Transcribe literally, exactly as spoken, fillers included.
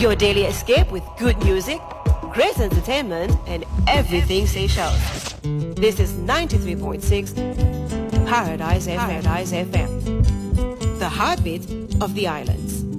Your daily escape with good music, great entertainment, and everything Seychelles. This is ninety-three point six Paradise F M. Paradise F M. The heartbeat of the islands.